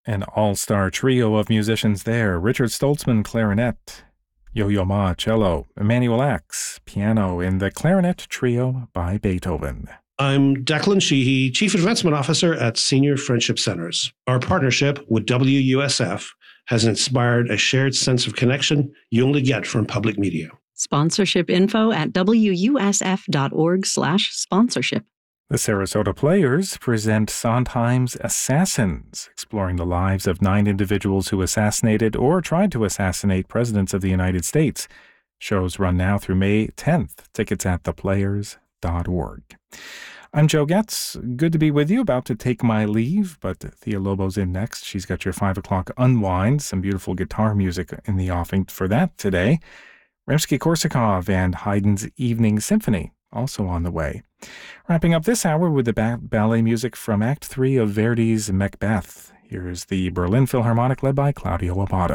An all-star trio of musicians there: Richard Stoltzman, clarinet; Yo-Yo Ma, cello; Emmanuel Axe, piano, in the Clarinet Trio by Beethoven. I'm Declan Sheehy, Chief Advancement Officer at Senior Friendship Centers. Our partnership with WUSF has inspired a shared sense of connection you only get from public media. Sponsorship info at wusf.org/sponsorship. The Sarasota Players present Sondheim's Assassins, exploring the lives of 9 individuals who assassinated or tried to assassinate presidents of the United States. Shows run now through May 10th. Tickets at theplayers.org. I'm Joe Getz. Good to be with you. About to take my leave, but Thea Lobo's in next. She's got your 5 o'clock unwind. Some beautiful guitar music in the offing for that today. Rimsky-Korsakov and Haydn's Evening Symphony also on the way. Wrapping up this hour with the ballet music from Act 3 of Verdi's Macbeth. Here's the Berlin Philharmonic led by Claudio Abbado.